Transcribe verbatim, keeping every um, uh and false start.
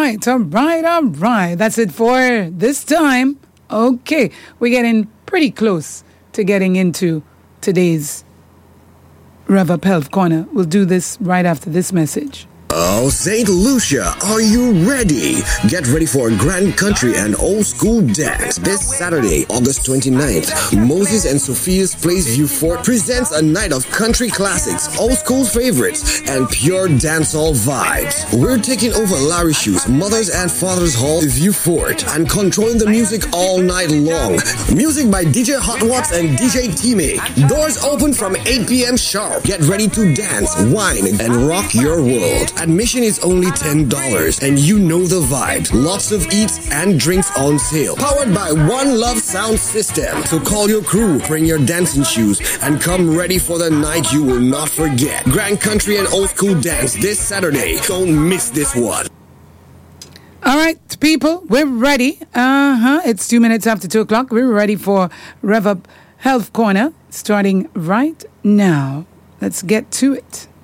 right, all right, all right. That's it for this time. Okay, we're getting pretty close to getting into today's Rev Up Health Corner. We'll do this right after this message. Oh, Saint Lucia, are you ready? Get ready for a grand country and old school dance this Saturday, August twenty-ninth. Moses and Sophia's Place View Fort presents a night of country classics, old school favorites, and pure dancehall vibes. We're taking over Larry Shoes, Mothers and Fathers Hall View Fort, and controlling the music all night long. Music by D J Hot Watts and D J Teamy. Doors open from eight p.m. sharp. Get ready to dance, wine, and rock your world. Admission is only ten dollars, and you know the vibes. Lots of eats and drinks on sale. Powered by One Love Sound System. So call your crew, bring your dancing shoes, and come ready for the night you will not forget. Grand Country and Old School Dance this Saturday. Don't miss this one. All right, people, we're ready. Uh-huh. It's two minutes after two o'clock. We're ready for Rev Up Health Corner, starting right now. Let's get to it.